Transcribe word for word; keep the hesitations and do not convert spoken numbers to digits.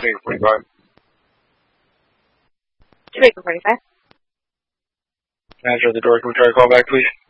Jamaica forty-five. Jamaica forty-five. Manager at the door, can we try to call back, please?